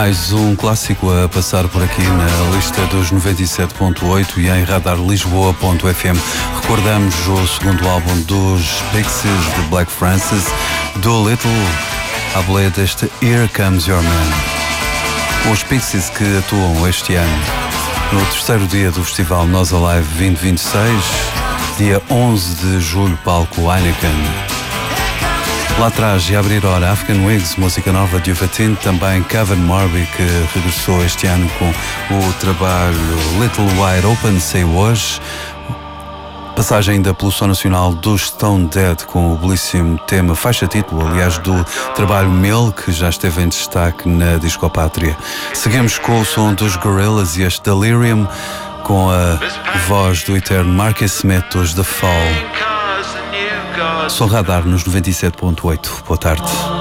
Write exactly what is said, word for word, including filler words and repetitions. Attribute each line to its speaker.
Speaker 1: Mais um clássico a passar por aqui na lista dos noventa e sete ponto oito e em radar lisboa ponto f m. Recordamos o segundo álbum dos Pixies, de Black Francis, do Little, à boleia deste Here Comes Your Man. Os Pixies que atuam este ano no terceiro dia do festival Nós Alive vinte vinte e seis, dia onze de julho, palco Heineken. Lá atrás, e a abrir hora, African Wigs, música nova de Ufatin, também Kevin Morby, que regressou este ano com o trabalho Little Wide Open, saiu hoje. Passagem ainda pelo som nacional do Stone Dead, com o belíssimo tema, faixa título, aliás, do trabalho Mill, que já esteve em destaque na Discopátria. Seguimos com o som dos Gorillaz e este Delirium, com a voz do eterno Marcus Smith, os The Fall. Som Radar nos noventa e sete ponto oito. Boa tarde.